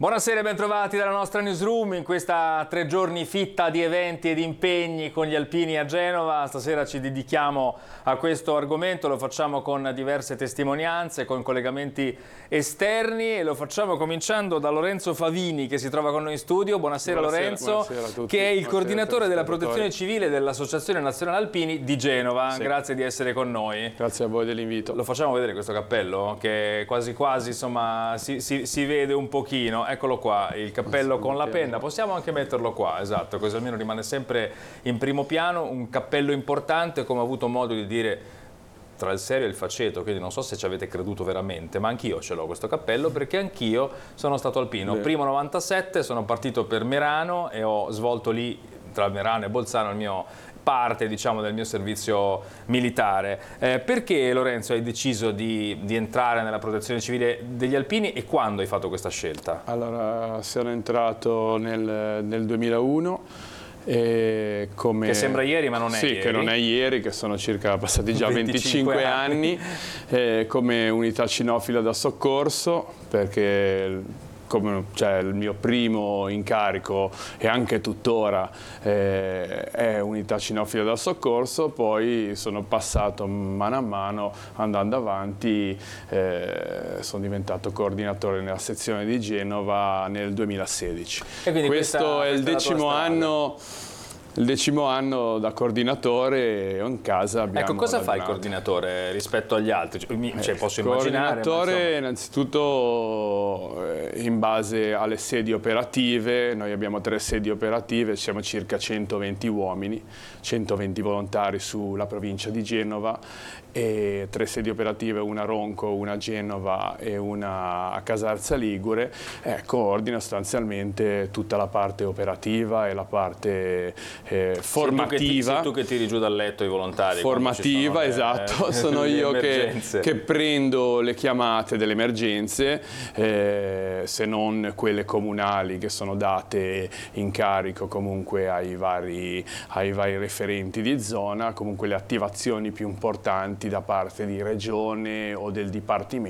Buonasera e bentrovati dalla nostra newsroom in questa 3 giorni fitta di eventi e di impegni con gli alpini a Genova. Stasera ci dedichiamo a questo argomento, lo facciamo con diverse testimonianze, con collegamenti esterni e lo facciamo cominciando da Lorenzo Favini che si trova con noi in studio. Buonasera Lorenzo, buonasera a tutti. Che è il Buonasera coordinatore della protezione civile dell'Associazione Nazionale Alpini di Genova. Sì. Grazie di essere con noi. Grazie a voi dell'invito. Lo facciamo vedere questo cappello che quasi quasi insomma si vede un pochino. Eccolo qua, il cappello con la penna, possiamo anche metterlo qua, esatto, così almeno rimane sempre in primo piano, un cappello importante, come ho avuto modo di dire, tra il serio e il faceto, quindi non so se ci avete creduto veramente, ma anch'io ce l'ho questo cappello perché anch'io sono stato alpino. Primo 97, sono partito per Merano e ho svolto lì, tra Merano e Bolzano, il mio parte, diciamo, del mio servizio militare. Perché Lorenzo hai deciso di entrare nella protezione civile degli alpini e quando hai fatto questa scelta? Allora, sono entrato nel 2001. Che sembra ieri ma non è ieri. Sì, che non è ieri, che sono circa passati già 25 anni come unità cinofila da soccorso, perché il mio primo incarico e anche tuttora è unità cinofila da soccorso, poi sono passato mano a mano, andando avanti, sono diventato coordinatore nella sezione di Genova nel 2016. Questo è il decimo anno. Il decimo anno da coordinatore in casa abbiamo. Ecco, cosa fa il coordinatore rispetto agli altri? Posso immaginare. Il coordinatore innanzitutto in base alle sedi operative, noi abbiamo 3 sedi operative, siamo circa 120 uomini, 120 volontari sulla provincia di Genova e 3 sedi operative, una a Ronco, una a Genova e una a Casarza Ligure. Coordina sostanzialmente tutta la parte operativa e la parte formativa. Sei tu che tiri giù dal letto i volontari. Formativa, esatto, sono io che prendo le chiamate delle emergenze, se non quelle comunali che sono date in carico comunque ai vari referenti di zona, comunque le attivazioni più importanti da parte di regione o del dipartimento